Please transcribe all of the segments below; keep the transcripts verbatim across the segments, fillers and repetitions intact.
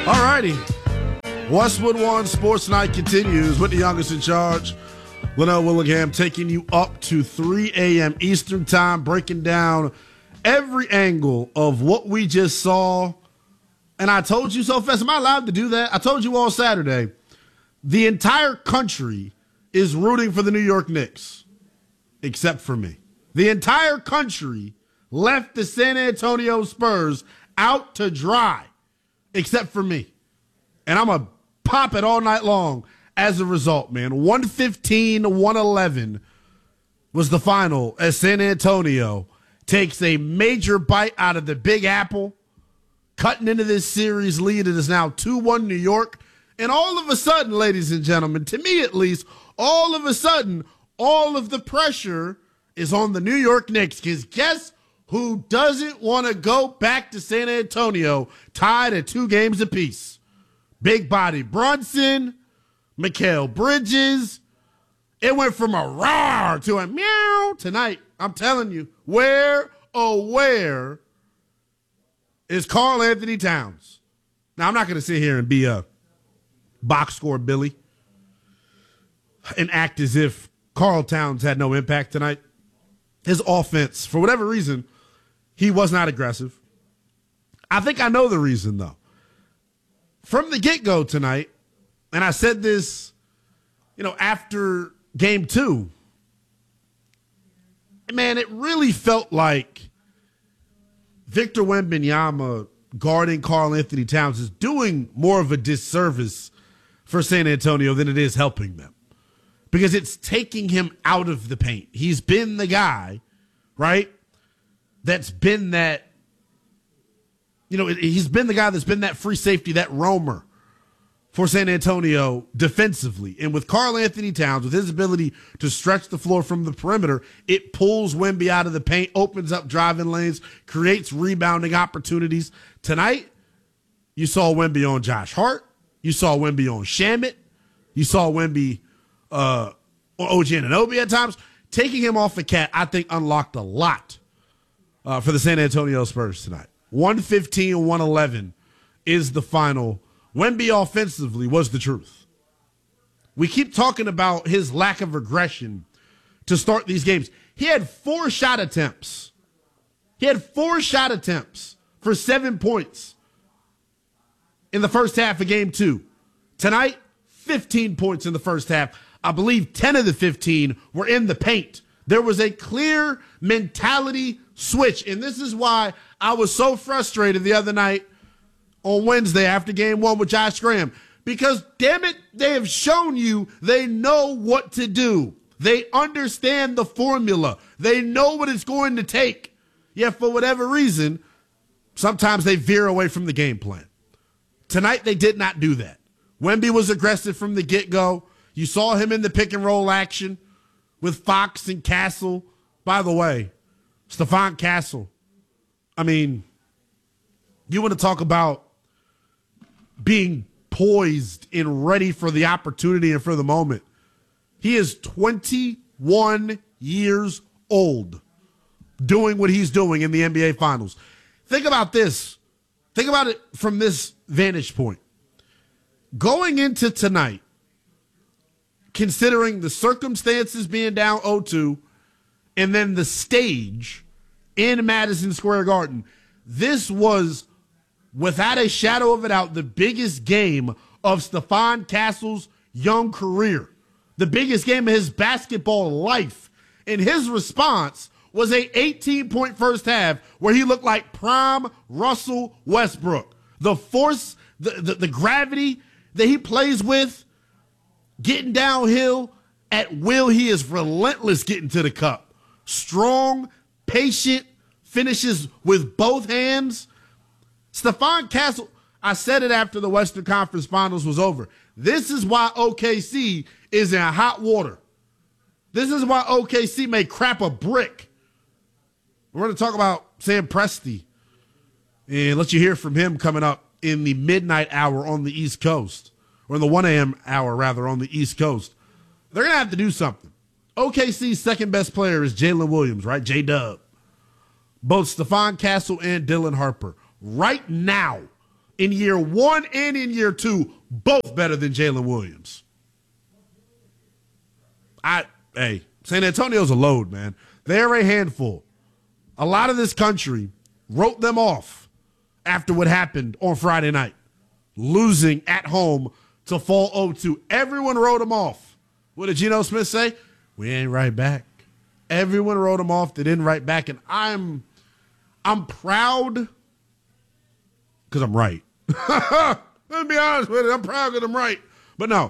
All righty. Westwood One Sports Night continues with the youngest in charge, Linnell Willingham, taking you up to three a.m. Eastern time, breaking down every angle of what we just saw. And I told you so fast. Am I allowed to do that? I told you all Saturday. The entire country is rooting for the New York Knicks, except for me. The entire country left the San Antonio Spurs out to dry, except for me. And I'm going to pop it all night long as a result, man. one fifteen to one eleven was the final as San Antonio takes a major bite out of the Big Apple, cutting into this series lead. It is now two one New York. And all of a sudden, ladies and gentlemen, to me at least, all of a sudden, all of the pressure is on the New York Knicks. Because guess who doesn't want to go back to San Antonio tied at two games apiece? Big body Brunson, Mikal Bridges. It went from a roar to a meow tonight. I'm telling you, where, oh, where is Karl Anthony Towns? Now, I'm not going to sit here and be a box score Billy and act as if Karl Towns had no impact tonight. His offense, for whatever reason, he was not aggressive. I think I know the reason, though. From the get-go tonight, and I said this, you know, after game two, man, it really felt like Victor Wembanyama guarding Karl Anthony Towns is doing more of a disservice for San Antonio than it is helping them, because it's taking him out of the paint. He's been the guy, right, that's been that, you know, he's been the guy that's been that free safety, that roamer for San Antonio defensively. And with Karl Anthony Towns, with his ability to stretch the floor from the perimeter, it pulls Wemby out of the paint, opens up driving lanes, creates rebounding opportunities. Tonight, you saw Wemby on Josh Hart. You saw Wemby on Shamet. You saw Wemby uh, on O G Anunoby at times. Taking him off the cat, I think, unlocked a lot uh, for the San Antonio Spurs tonight. one fifteen one eleven is the final. Wemby offensively was the truth. We keep talking about his lack of aggression to start these games. He had four shot attempts. He had four shot attempts for seven points in the first half of game two. Tonight, fifteen points in the first half. I believe ten of the fifteen were in the paint. There was a clear mentality switch, and this is why I was so frustrated the other night on Wednesday after game one with Josh Graham, because, damn it, they have shown you they know what to do. They understand the formula. They know what it's going to take. Yet, for whatever reason, sometimes they veer away from the game plan. Tonight, they did not do that. Wemby was aggressive from the get-go. You saw him in the pick-and-roll action with Fox and Castle. By the way, Stephon Castle, I mean, you want to talk about being poised and ready for the opportunity and for the moment. He is twenty-one years old doing what he's doing in the N B A Finals. Think about this. Think about it from this vantage point. Going into tonight, considering the circumstances being down oh two, and then the stage in Madison Square Garden, this was, without a shadow of a doubt, the biggest game of Stephon Castle's young career, the biggest game of his basketball life. And his response was a eighteen-point first half where he looked like prime Russell Westbrook. The force, the, the, the gravity that he plays with, getting downhill at will. He is relentless getting to the cup. Strong, patient, finishes with both hands. Stephon Castle, I said it after the Western Conference Finals was over. This is why O K C is in hot water. This is why O K C may crap a brick. We're going to talk about Sam Presti and let you hear from him coming up in the midnight hour on the East Coast, or in the one a.m. hour, rather, on the East Coast. They're going to have to do something. O K C's second best player is Jalen Williams, right? J-Dub. Both Stephon Castle and Dylan Harper. Right now, in year one and in year two, both better than Jalen Williams. I hey, San Antonio's a load, man. They're a handful. A lot of this country wrote them off after what happened on Friday night, losing at home to fall oh two. Everyone wrote them off. What did Geno Smith say? We ain't right back. Everyone wrote them off. They didn't write back, and I'm I'm proud because I'm right. Let me be honest with you. I'm proud because I'm right. But no,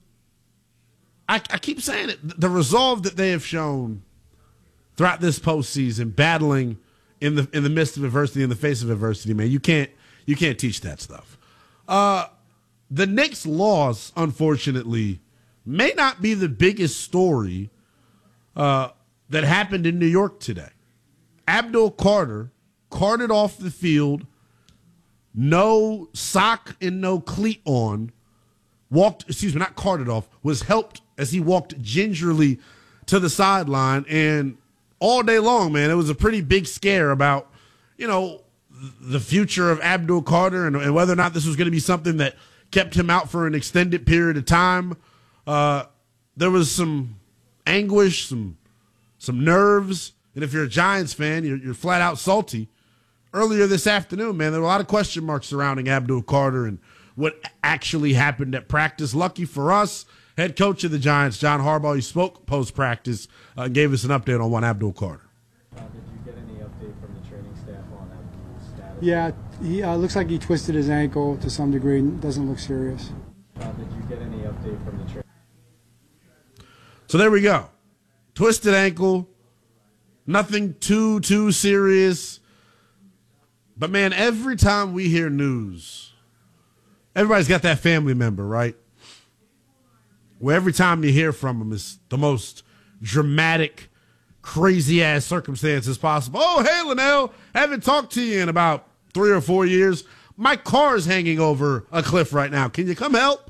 I, I keep saying it. The resolve that they have shown throughout this postseason, battling in the in the midst of adversity, in the face of adversity, man, you can't you can't teach that stuff. Uh, the Knicks' loss, unfortunately, may not be the biggest story uh, that happened in New York today. Abdul Carter carted off the field, no sock and no cleat on, walked, excuse me, not carted off, was helped as he walked gingerly to the sideline. And all day long, man, it was a pretty big scare about, you know, the future of Abdul Carter and, and whether or not this was going to be something that kept him out for an extended period of time. Uh, there was some anguish, some some nerves. And if you're a Giants fan, you're, you're flat out salty. Earlier this afternoon, man, there were a lot of question marks surrounding Abdul Carter and what actually happened at practice. Lucky for us, head coach of the Giants, John Harbaugh, he spoke post-practice uh, and gave us an update on one Abdul Carter. Uh, did you get any update from the training staff on Abdul's status? Yeah, he uh, looks like he twisted his ankle to some degree. Doesn't look serious. Uh, did you get any update from the training? So there we go. Twisted ankle. Nothing too, too serious. But, man, every time we hear news, everybody's got that family member, right? Where every time you hear from them is the most dramatic, crazy-ass circumstances possible. Oh, hey, Linnell, haven't talked to you in about three or four years. My car's hanging over a cliff right now. Can you come help?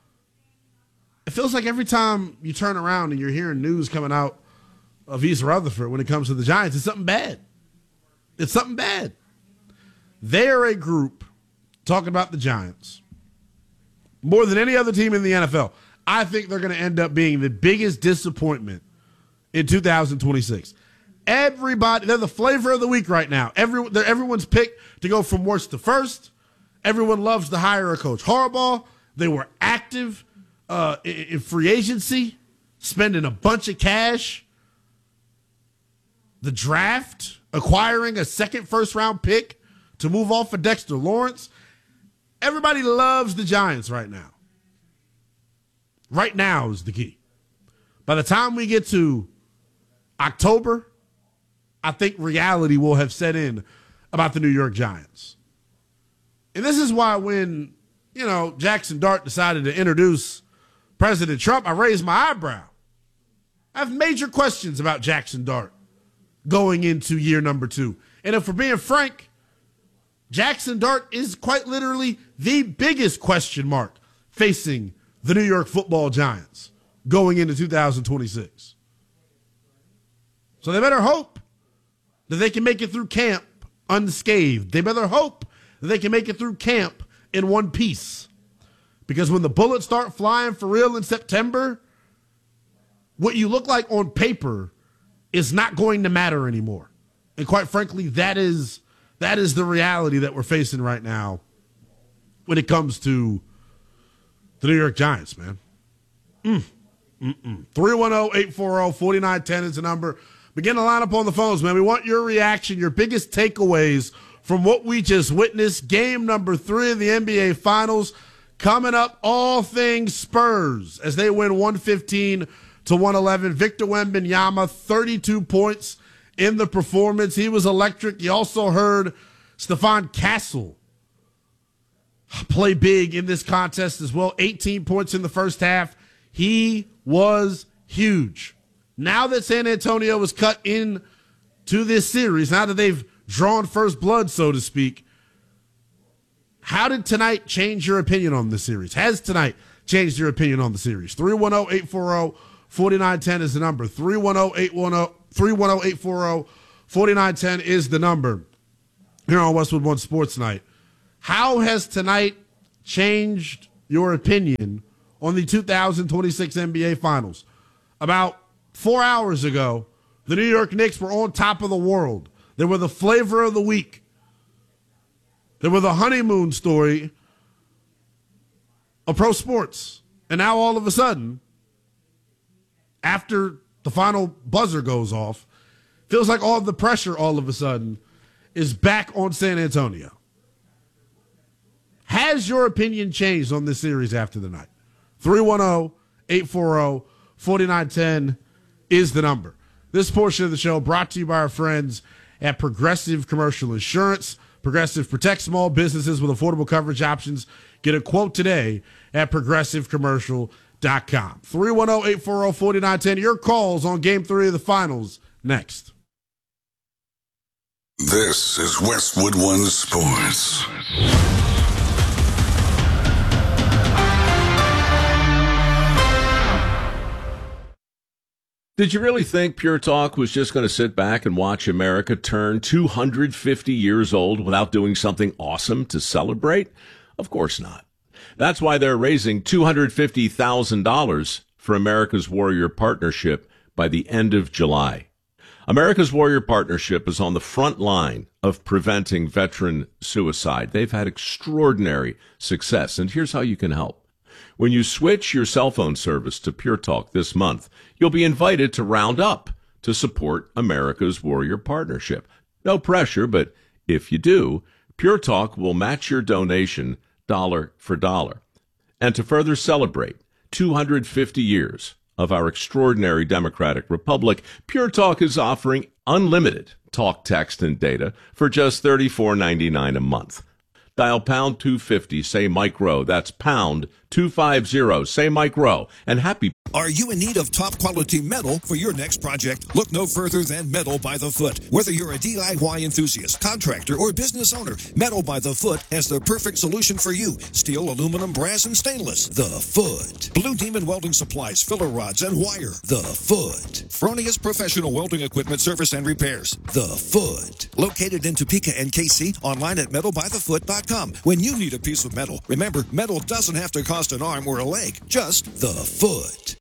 It feels like every time you turn around and you're hearing news coming out of East Rutherford when it comes to the Giants, it's something bad. It's something bad. They're a group talking about the Giants more than any other team in the N F L. I think they're going to end up being the biggest disappointment in two thousand twenty-six. Everybody, they're the flavor of the week right now. Every, they're everyone's pick to go from worst to first. Everyone loves to hire a coach. Harbaugh, they were active uh, in, in free agency, spending a bunch of cash. The draft, acquiring a second first-round pick to move off of Dexter Lawrence. Everybody loves the Giants right now. Right now is the key. By the time we get to October, I think reality will have set in about the New York Giants. And this is why when, you know, Jackson Dart decided to introduce President Trump, I raised my eyebrow. I have major questions about Jackson Dart going into year number two. And if we're being frank, Jackson Dart is quite literally the biggest question mark facing the New York Football Giants going into two thousand twenty-six. So they better hope that they can make it through camp unscathed. They better hope that they can make it through camp in one piece. Because when the bullets start flying for real in September, what you look like on paper is not going to matter anymore. And quite frankly, that is that is the reality that we're facing right now when it comes to the New York Giants, man. Mm. Mm-mm. three one zero, eight four zero, four nine one zero is the number. Begin to line up on the phones, man. We want your reaction, your biggest takeaways from what we just witnessed. Game number three of the N B A Finals. Coming up, all things Spurs as they win one fifteen to one eleven. Victor Wembanyama, thirty-two points in the performance. He was electric. You also heard Stephon Castle play big in this contest as well. eighteen points in the first half. He was huge. Now that San Antonio was cut in to this series, now that they've drawn first blood, so to speak, how did tonight change your opinion on the series? Has tonight changed your opinion on the series? three one zero, eight four zero, four nine one zero is the number. three one zero, eight one zero, three one zero, eight four zero, four nine one zero is the number here on Westwood One Sports Night. How has tonight changed your opinion on the two thousand twenty-six N B A Finals? About four hours ago, the New York Knicks were on top of the world. They were the flavor of the week. They were the honeymoon story of pro sports. And now all of a sudden, after the final buzzer goes off, feels like all the pressure all of a sudden is back on San Antonio. Has your opinion changed on this series after the night? three one zero, eight four zero, four nine one zero is the number. This portion of the show brought to you by our friends at Progressive Commercial Insurance. Progressive protects small businesses with affordable coverage options. Get a quote today at progressive commercial dot com. three one zero, eight four zero, four nine one zero. Your calls on Game three of the Finals next. This is Westwood One Sports. Did you really think Pure Talk was just going to sit back and watch America turn two hundred fifty years old without doing something awesome to celebrate? Of course not. That's why they're raising two hundred fifty thousand dollars for America's Warrior Partnership by the end of July. America's Warrior Partnership is on the front line of preventing veteran suicide. They've had extraordinary success, and here's how you can help. When you switch your cell phone service to Pure Talk this month, you'll be invited to round up to support America's Warrior Partnership. No pressure, but if you do, Pure Talk will match your donation dollar for dollar. And to further celebrate two hundred fifty years of our extraordinary democratic republic, Pure Talk is offering unlimited talk, text, and data for just thirty-four ninety-nine a month. Dial pound two fifty, say Mike Rowe. That's pound two fifty, say Mike Rowe. And happy. Are you in need of top quality metal for your next project? Look no further than Metal by the Foot. Whether you're a D I Y enthusiast, contractor, or business owner, Metal by the Foot has the perfect solution for you. Steel, aluminum, brass, and stainless. The Foot. Blue Demon Welding Supplies, filler rods, and wire. The Foot. Fronius Professional Welding Equipment Service and Repairs. The Foot. Located in Topeka and K C, online at metal by the foot dot com. When you need a piece of metal, remember, metal doesn't have to cost an arm or a leg, just the foot.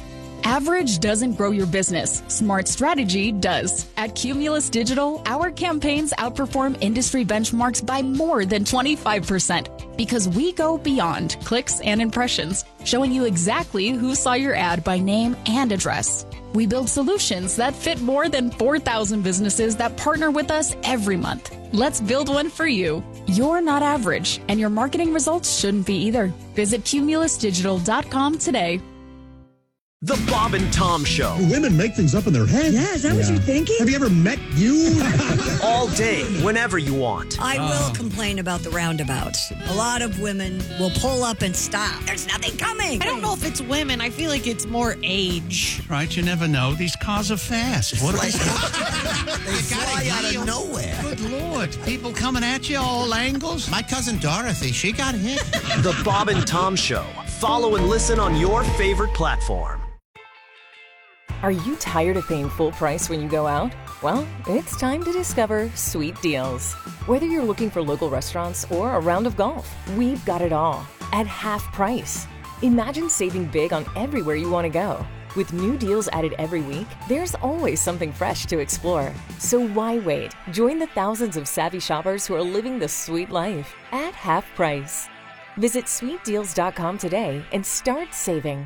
Average doesn't grow your business. Smart strategy does. At Cumulus Digital, our campaigns outperform industry benchmarks by more than twenty-five percent because we go beyond clicks and impressions, showing you exactly who saw your ad by name and address. We build solutions that fit more than four thousand businesses that partner with us every month. Let's build one for you. You're not average, and your marketing results shouldn't be either. Visit cumulus digital dot com today. The Bob and Tom Show. Do women make things up in their head? Yeah, is that yeah. what you're thinking? Have you ever met you? All day, whenever you want. I uh. will complain about the roundabouts. A lot of women will pull up and stop. There's nothing coming. I don't know if it's women. I feel like it's more age. Right, you never know. These cars are fast. What are they? They fly out of nowhere. Good Lord. People coming at you all angles. My cousin Dorothy, she got hit. The Bob and Tom Show. Follow and listen on your favorite platform. Are you tired of paying full price when you go out? Well, it's time to discover Sweet Deals. Whether you're looking for local restaurants or a round of golf, we've got it all at half price. Imagine saving big on everywhere you want to go. With new deals added every week, there's always something fresh to explore. So why wait? Join the thousands of savvy shoppers who are living the sweet life at half price. Visit sweet deals dot com today and start saving.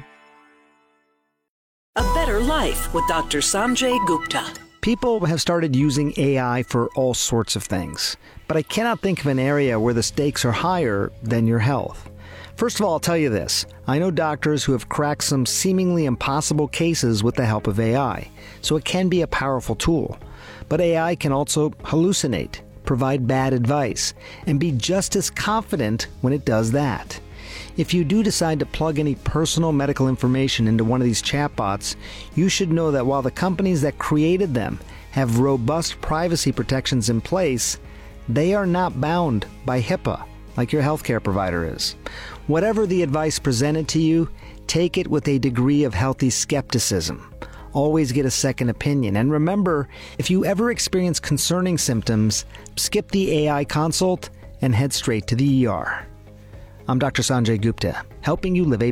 A Better Life with Doctor Sanjay Gupta. People have started using A I for all sorts of things, but I cannot think of an area where the stakes are higher than your health. First of all, I'll tell you this. I know doctors who have cracked some seemingly impossible cases with the help of A I, so it can be a powerful tool. But A I can also hallucinate, provide bad advice, and be just as confident when it does that. If you do decide to plug any personal medical information into one of these chatbots, you should know that while the companies that created them have robust privacy protections in place, they are not bound by HIPAA like your healthcare provider is. Whatever the advice presented to you, take it with a degree of healthy skepticism. Always get a second opinion. And remember, if you ever experience concerning symptoms, skip the A I consult and head straight to the E R. I'm Doctor Sanjay Gupta, helping you live a